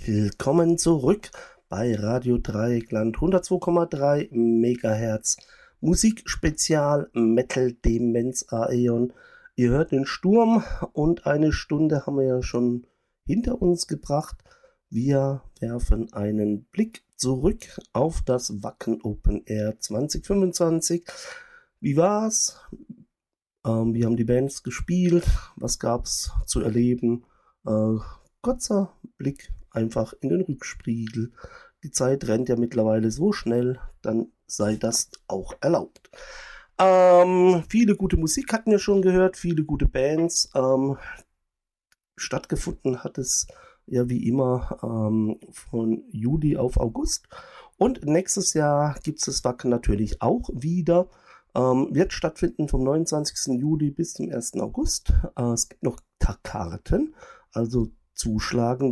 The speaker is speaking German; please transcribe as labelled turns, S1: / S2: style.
S1: Willkommen zurück bei Radio Dreieckland 102,3 MHz Musikspezial Metal Demenz Aeon. Ihr hört den Sturm und eine Stunde haben wir ja schon hinter uns gebracht. Wir werfen einen Blick zurück auf das Wacken Open Air 2025. Wie war's? Wie haben die Bands gespielt? Was gab's zu erleben? Kurzer Blick einfach in den Rückspiegel. Die Zeit rennt ja mittlerweile so schnell, dann sei das auch erlaubt. Viele gute Musik hatten wir schon gehört, viele gute Bands. Stattgefunden hat es ja wie immer von Juli auf August. Und nächstes Jahr gibt es das Wacken natürlich auch wieder. Wird stattfinden vom 29. Juli bis zum 1. August. Es gibt noch Karten, also zuschlagen.